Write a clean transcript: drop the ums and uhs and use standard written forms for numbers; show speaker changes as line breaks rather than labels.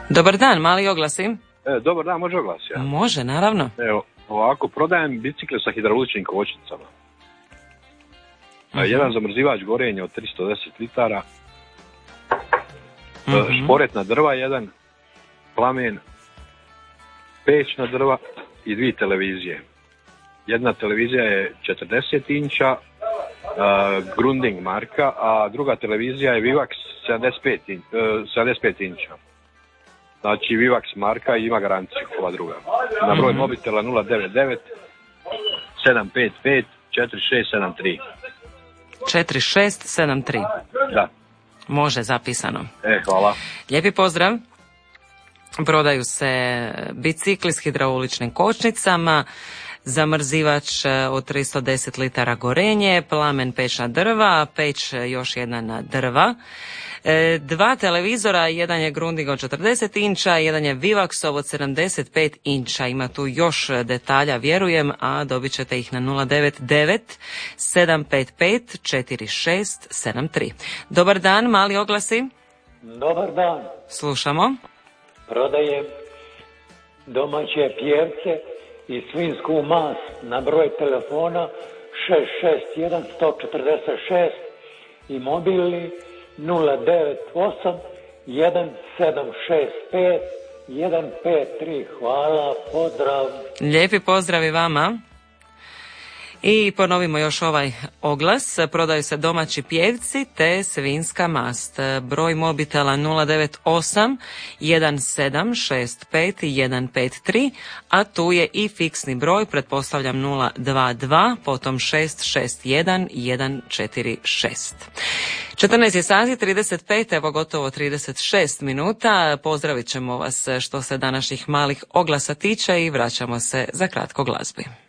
Dobar dan, mali oglasi.
Dobar dan, može oglas, ja?
Može, naravno.
Evo, ovako, prodajem bicikle sa hidrauličnim kočnicama. Jedan zamrzivač gorenja od 310 litara, šporetna drva, jedan plamen, pećna drva i 2 televizije. Jedna televizija je 40 inča, Grundig marka, a druga televizija je Vivax 75 inča. Znači Vivax marka i ima garanciju, ova druga. Na broj mobitela 099 755 4673.
4673.
Da.
Može, zapisano.
Hvala.
Lijepi pozdrav. Prodaju se bicikli s hidrauličnim kočnicama, zamrzivač od 310 litara gorenje, plamen pećna drva, peć još jedna drva, 2 televizora, jedan je Grundig od 40 inča, jedan je Vivaxov od 75 inča. Ima tu još detalja, vjerujem, a dobit ćete ih na 099 755 4673. Dobar dan, mali oglasi.
Dobar dan.
Slušamo.
Prodajem domaće pjevce i svinjsku mas na broj telefona 661 146 i mobilni 098 1765 153. Hvala, pozdrav.
Lijepi pozdrav i vama. I ponovimo još ovaj oglas. Prodaju se domaći pjevci te svinjska mast. Broj mobitela 098 1765 153, a tu je i fiksni broj, pretpostavljam 022, potom 661 146. 14 je sati 35, evo gotovo 36 minuta. Pozdravit ćemo vas što se današnjih malih oglasa tiče i vraćamo se za kratko glazbi.